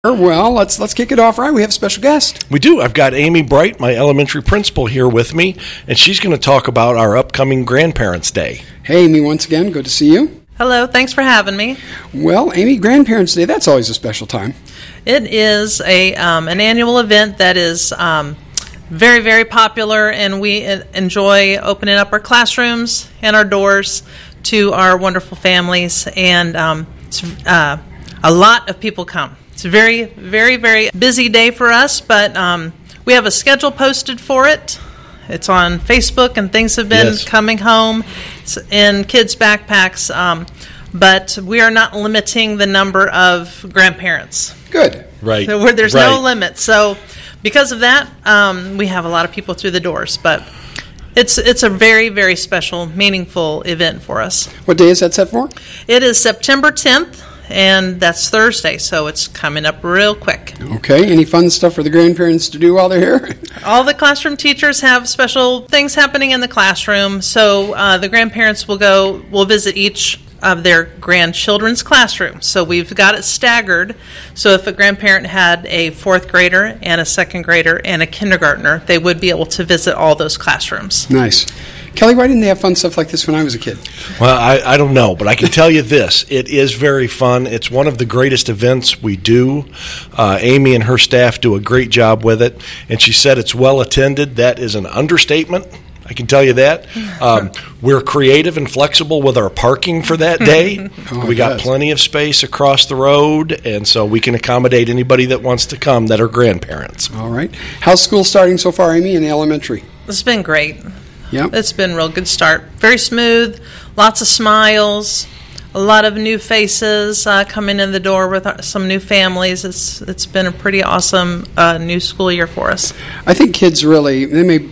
Well, let's kick it off right. We have a special guest. We do. I've got Amy Bright, my elementary principal, here with me, and she's going to talk about our upcoming Grandparents' Day. Hey, Amy, once again, good to see you. Hello, thanks for having me. Well, Amy, Grandparents' Day, that's always a special time. It is an annual event that is very, very popular, and we enjoy opening up our classrooms and our doors to our wonderful families, and a lot of people come. It's a very, very, very busy day for us, but we have a schedule posted for it. It's on Facebook, and things have been coming home in kids' backpacks, but we are not limiting the number of grandparents. Good. Right. So there's no limit. So because of that, we have a lot of people through the doors, but it's a very, very special, meaningful event for us. What day is that set for? It is September 10th. And that's Thursday, so it's coming up real quick. Okay. Any fun stuff for the grandparents to do while they're here? All the classroom teachers have special things happening in the classroom, so the grandparents will visit each of their grandchildren's classrooms. So we've got it staggered. So if a grandparent had a fourth grader and a second grader and a kindergartner, they would be able to visit all those classrooms. Nice. Kelly, why didn't they have fun stuff like this when I was a kid? Well, I don't know, but I can tell you this. It is very fun. It's one of the greatest events we do. Amy and her staff do a great job with it, and she said it's well attended. That is an understatement. I can tell you that. We're creative and flexible with our parking for that day. We got plenty of space across the road, and so we can accommodate anybody that wants to come that are grandparents. All right. How's school starting so far, Amy, in the elementary? It's been great. Yep. It's been a real good start. Very smooth, lots of smiles, a lot of new faces coming in the door with some new families. It's been a pretty awesome new school year for us. I think kids really, they may,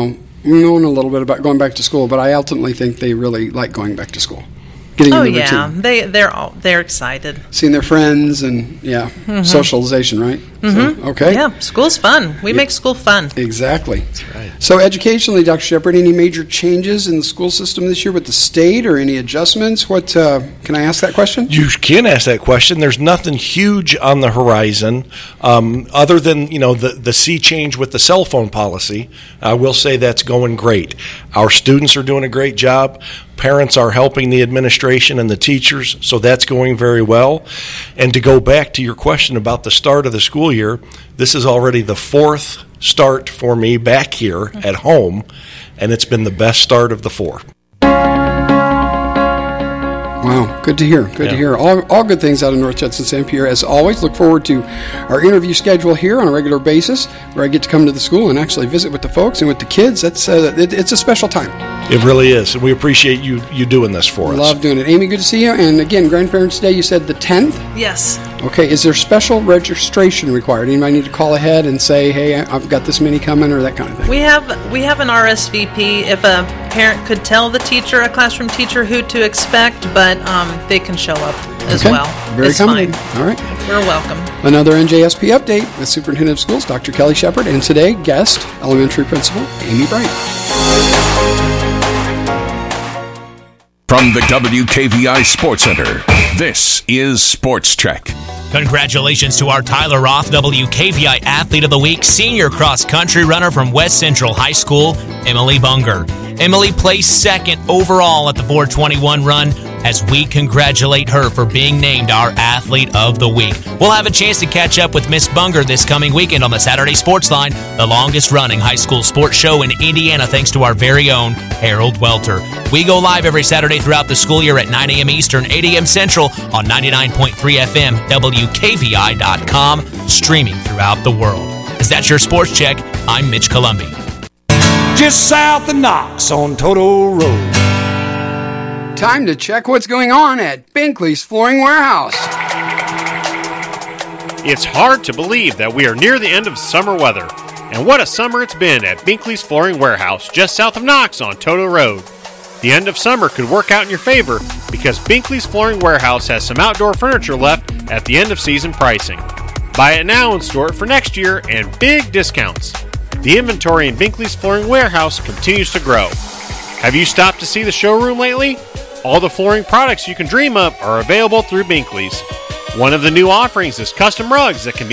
know a little bit about going back to school, but I ultimately think they really like going back to school. Getting in the routine. They're excited. Seeing their friends and socialization, right? Mm-hmm. So, okay. Yeah, school's fun. We make school fun. Exactly. That's right. So educationally, Dr. Shepard, any major changes in the school system this year with the state or any adjustments? What can I ask that question? You can ask that question. There's nothing huge on the horizon other than the sea change with the cell phone policy. I will say that's going great. Our students are doing a great job. Parents are helping the administration and the teachers, so that's going very well. And to go back to your question about the start of the school year, this is already the fourth start for me back here at home, and it's been the best start of the four. Wow, good to hear. Good to hear. All good things out of North Judson St. Pierre. As always, look forward to our interview schedule here on a regular basis, where I get to come to the school and actually visit with the folks and with the kids. It's a special time. It really is, and we appreciate you doing this for us. Love doing it. Amy, good to see you. And again, Grandparents' Day, you said the 10th? Yes. Okay, is there special registration required? Anybody need to call ahead and say, hey, I've got this many coming, or that kind of thing? We have an RSVP. If a parent could tell the teacher, a classroom teacher, who to expect, but they can show up as well. Very accommodating. All right. We're welcome. Another NJSP update with Superintendent of Schools, Dr. Kelly Shepard, and today, guest, Elementary Principal Amy Bright. From the WKVI Sports Center, this is Sports Check. Congratulations to our Tyler Roth WKVI Athlete of the Week, senior cross-country runner from West Central High School, Emily Bunger. Emily placed second overall at the 421 run as we congratulate her for being named our Athlete of the Week. We'll have a chance to catch up with Miss Bunger this coming weekend on the Saturday Sports Line, the longest-running high school sports show in Indiana, thanks to our very own Harold Welter. We go live every Saturday throughout the school year at 9 a.m. Eastern, 8 a.m. Central on 99.3 FM, WKVI.com, streaming throughout the world. Is that your Sports Check? I'm Mitch Columby. Just south of Knox on Toto Road. Time to check what's going on at Binkley's Flooring Warehouse. It's hard to believe that we are near the end of summer weather. And what a summer it's been at Binkley's Flooring Warehouse, just south of Knox on Toto Road. The end of summer could work out in your favor because Binkley's Flooring Warehouse has some outdoor furniture left at the end of season pricing. Buy it now and store it for next year and big discounts. The inventory in Binkley's Flooring Warehouse continues to grow. Have you stopped to see the showroom lately? All the flooring products you can dream of are available through Binkley's. One of the new offerings is custom rugs that can be